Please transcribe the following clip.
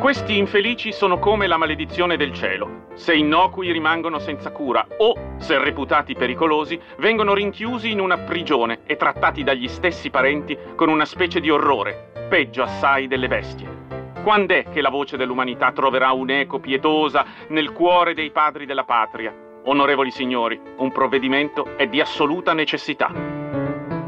Questi infelici sono come la maledizione del cielo. Se innocui rimangono senza cura o, se reputati pericolosi, vengono rinchiusi in una prigione e trattati dagli stessi parenti con una specie di orrore, peggio assai delle bestie. Quand'è che la voce dell'umanità troverà un'eco pietosa nel cuore dei padri della patria? Onorevoli signori, un provvedimento è di assoluta necessità.